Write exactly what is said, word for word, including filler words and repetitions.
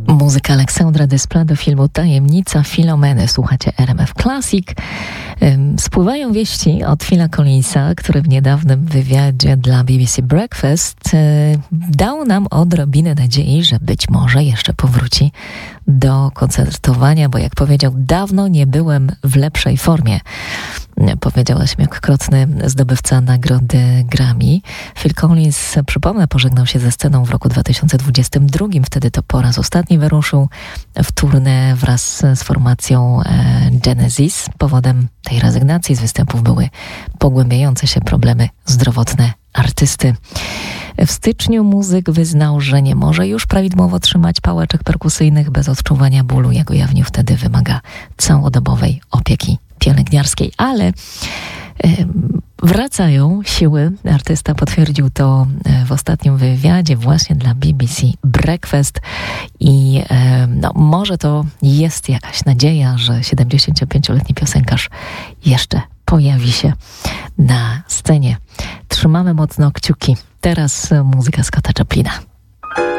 Muzyka Aleksandra Desplat do filmu Tajemnica Filomeny. Słuchacie R M F Classic. Spływają wieści od Phila Collinsa, który w niedawnym wywiadzie dla B B C Breakfast dał nam odrobinę nadziei, że być może jeszcze powróci do koncertowania, bo jak powiedział, dawno nie byłem w lepszej formie. Powiedział ośmiokrotny zdobywca nagrody Grammy. Phil Collins, przypomnę, pożegnał się ze sceną w roku dwa tysiące dwudziestym drugim. Wtedy to po raz ostatni wyruszył w tournée wraz z formacją Genesis. Powodem tej rezygnacji z występów były pogłębiające się problemy zdrowotne artysty. W styczniu muzyk wyznał, że nie może już prawidłowo trzymać pałeczek perkusyjnych bez odczuwania bólu. Jak ujawnił, wtedy wymaga całodobowej opieki pielęgniarskiej, ale wracają siły. Artysta potwierdził to w ostatnim wywiadzie właśnie dla B B C Breakfast i no, może to jest jakaś nadzieja, że siedemdziesięciopięcioletni piosenkarz jeszcze pojawi się na scenie. Trzymamy mocno kciuki. Teraz muzyka Scotta Chaplina.